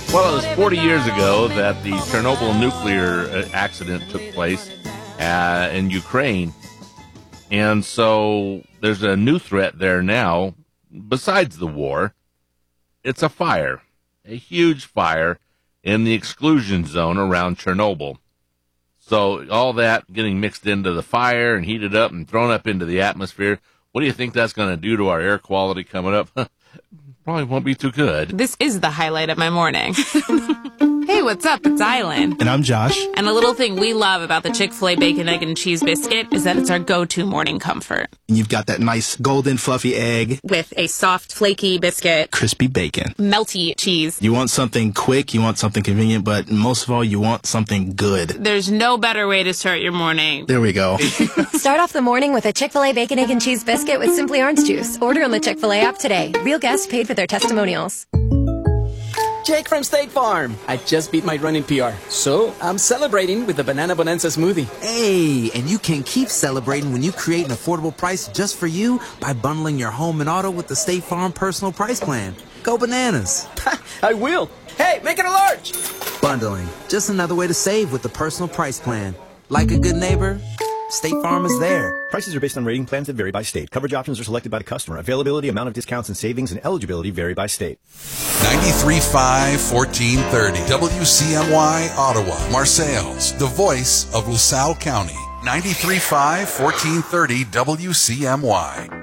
Well, it was 40 years ago that the Chernobyl nuclear accident took place in Ukraine. And so there's a new threat there now, besides the war. It's a fire, a huge fire in the exclusion zone around Chernobyl. So all that getting mixed into the fire and heated up and thrown up into the atmosphere, what do you think that's going to do to our air quality coming up? Probably won't be too good. This is the highlight of my morning. Hey, what's up? It's Island. And I'm Josh. And a little thing we love about the Chick-fil-A Bacon, Egg, and Cheese Biscuit is that it's our go-to morning comfort. And you've got that nice golden fluffy egg. With a soft, flaky biscuit. Crispy bacon. Melty cheese. You want something quick, you want something convenient, but most of all, you want something good. There's no better way to start your morning. There we go. Start off the morning with a Chick-fil-A Bacon, Egg, and Cheese Biscuit with Simply Orange Juice. Order on the Chick-fil-A app today. Real guests paid for their testimonials. Jake from State Farm. I just beat my running PR, so I'm celebrating with the Banana Bonanza smoothie. Hey, and you can keep celebrating when you create an affordable price just for you by bundling your home and auto with the State Farm Personal Price Plan. Go bananas. I will. Hey, make it a large. Bundling, just another way to save with the Personal Price Plan. Like a good neighbor, State Farm is there. Prices are based on rating plans that vary by state. Coverage options are selected by the customer. Availability, amount of discounts and savings, and eligibility vary by state. 93.5, 1430. WCMY, Ottawa. Marseilles, the voice of LaSalle County. 93.5, 1430 WCMY.